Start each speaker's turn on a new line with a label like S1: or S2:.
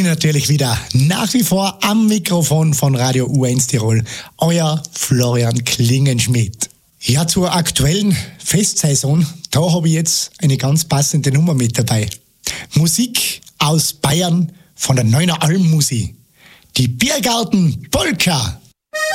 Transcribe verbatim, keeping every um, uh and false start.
S1: natürlich wieder nach wie vor am Mikrofon von Radio U eins Tirol, euer Florian Klingenschmidt. Ja, zur aktuellen Festsaison, da habe ich jetzt eine ganz passende Nummer mit dabei. Musik aus Bayern von der Neuner Alm Musik. Die Biergarten Polka.